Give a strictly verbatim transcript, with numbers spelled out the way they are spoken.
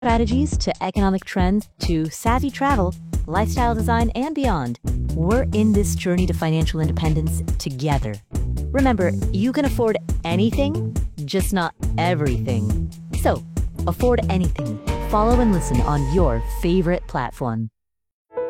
Strategies to economic trends to savvy travel, lifestyle design, and beyond. We're in this journey to financial independence together. Remember, you can afford anything, just not everything. So, afford anything. Follow and listen on your favorite platform.